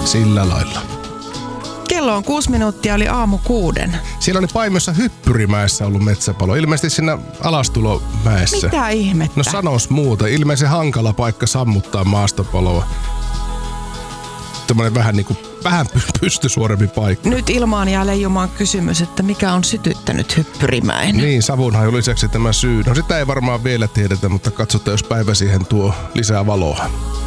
Sillä lailla. Kello on 6 minuuttia, oli aamu 6. Siellä oli Paimiossa Hyppyrimäessä ollut metsäpalo. Ilmeisesti siinä Alastulomäessä. Mitä ihmettä? No sanos muuta. Ilmeisesti hankala paikka sammuttaa maastopaloa. Tämmönen vähän pystysuorempi paikka. Nyt ilmaan jää leijumaan kysymys, että mikä on sytyttänyt Hyppyrimäen? Niin, savunhaju lisäksi tämä syy. No sitä ei varmaan vielä tiedetä, mutta katsotaan, jos päivä siihen tuo lisää valoa.